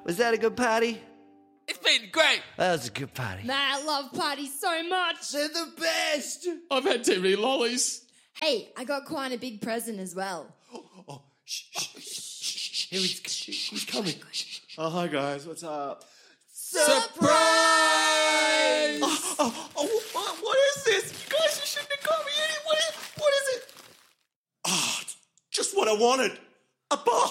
Was that a good party? It's been great. That was a good party. Man, I love parties so much. They're the best. I've had too many lollies. Hey, I got quite a big present as well. Oh, shh. Here he's coming. Oh, hi, guys. What's up? Surprise! What is this? You guys, you shouldn't have got me. What is it? Oh, it's just what I wanted. A bar.